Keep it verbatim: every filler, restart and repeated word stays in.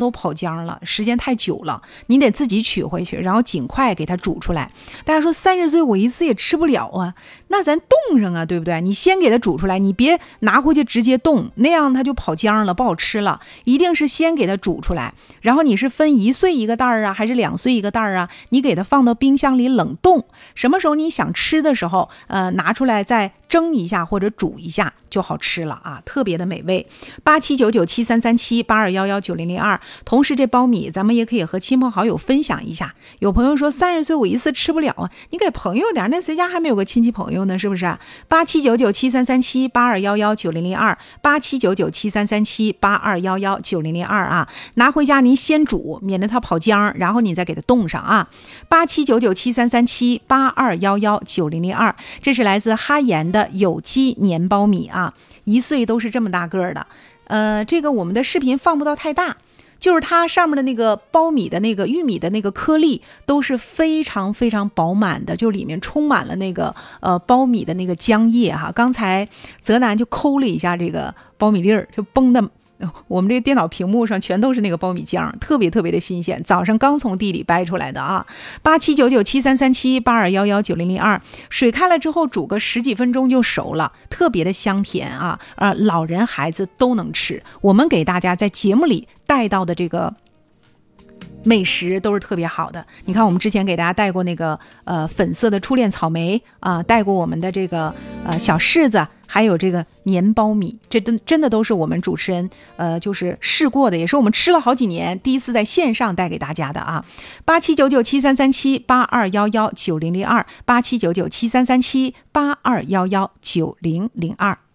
都跑浆了，时间太久了，你得自己取回去，然后尽快给它煮出来。大家说三十岁我一次也吃不了啊，那咱冻上啊，对不对？你先给它煮出来，你别拿回去直接冻，那样它就跑浆了，不好吃了。一定是先给它煮出来，然后你是分一岁一个袋儿啊，还是两岁一个袋儿啊？你给它放到冰箱里冷冻，什么时候你想吃的时候，呃，拿出来再蒸一下或者煮一下就好吃了啊，特别的美味。八七九九七三三七八二幺幺九零零二。同时这苞米咱们也可以和亲朋好友分享一下。有朋友说三十岁我一次吃不了啊，你给朋友点，那谁家还没有个亲戚朋友呢？是不是？八七九九七三三七八二幺幺九零零二。八七九九七三三七八二幺幺九零零二啊，拿回家您先煮，免得它跑浆，然后你再给它冻上啊。八七九九七三三七八二幺幺九零零二。这是来自哈盐的有机粘苞米啊，一岁都是这么大个儿的。呃，这个我们的视频放不到太大，就是它上面的那个苞米的那个玉米的那个颗粒都是非常非常饱满的，就里面充满了那个呃苞米的那个浆液哈。刚才泽南就抠了一下这个苞米粒儿，就崩的。我们这个电脑屏幕上全都是那个苞米浆，特别特别的新鲜，早上刚从地里掰出来的啊。八七九九七三三七八二幺幺九零零二。水开了之后煮个十几分钟就熟了，特别的香甜啊，呃，老人孩子都能吃。我们给大家在节目里带到的这个美食都是特别好的。你看我们之前给大家带过那个呃粉色的初恋草莓啊、呃，带过我们的这个呃小柿子，还有这个粘苞米，这真真的都是我们主持人呃就是试过的，也是我们吃了好几年，第一次在线上带给大家的啊。八七九九七三三七八二幺幺九零零二。八七九九七三三七八二幺幺九零零二。